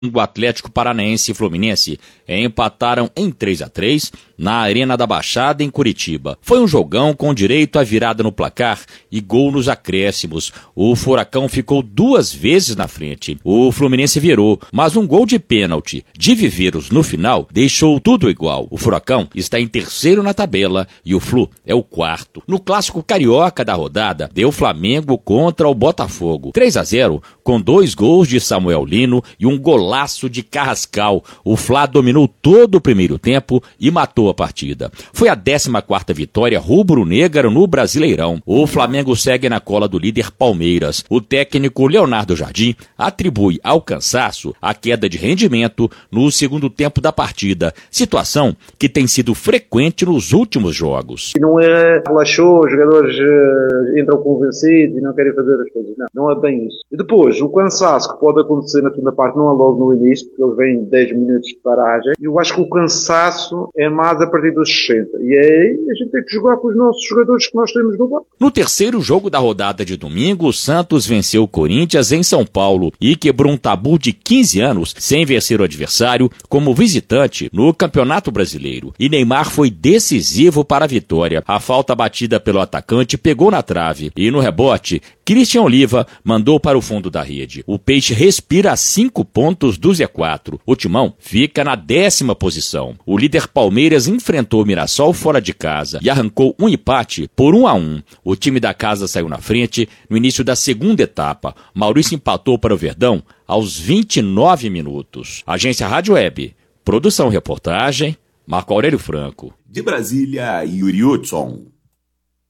O Atlético Paranaense e Fluminense empataram em 3-3 na Arena da Baixada, em Curitiba. Foi um jogão com direito à virada no placar e gol nos acréscimos. O Furacão ficou 2 vezes na frente. O Fluminense virou, mas um gol de pênalti de Viveiros no final deixou tudo igual. O Furacão está em terceiro na tabela e o Flu é o quarto. No clássico carioca da rodada, deu Flamengo contra o Botafogo. 3-0, com 2 gols de Samuel Lino e um golaço de Carrascal. O Fla dominou todo o primeiro tempo e matou a partida. Foi a 14ª vitória rubro-negra no Brasileirão. O Flamengo segue na cola do líder Palmeiras. O técnico Leonardo Jardim atribui ao cansaço a queda de rendimento no segundo tempo da partida, situação que tem sido frequente nos últimos jogos. Não é relaxou, os jogadores entram convencidos e não querem fazer as coisas. Não é bem isso. E depois, o cansaço que pode acontecer na segunda parte não é logo no início, porque eles vêm 10 minutos de paragem. Eu acho que o cansaço é mais a partir dos 60. E aí a gente tem que jogar com os nossos jogadores que nós temos no banco. No terceiro jogo da rodada de domingo, o Santos venceu o Corinthians em São Paulo e quebrou um tabu de 15 anos sem vencer o adversário como visitante no Campeonato Brasileiro. E Neymar foi decisivo para a vitória. A falta batida pelo atacante pegou na trave e no rebote, Christian Oliva mandou para o fundo da rede. O Peixe respira a 5 pontos do Z4. O Timão fica na 10ª posição. O líder Palmeiras enfrentou o Mirassol fora de casa e arrancou um empate por 1-1. O time da casa saiu na frente no início da segunda etapa. Maurício empatou para o Verdão aos 29 minutos. Agência Rádio Web. Produção e reportagem, Marco Aurélio Franco. De Brasília, Yuri Hudson.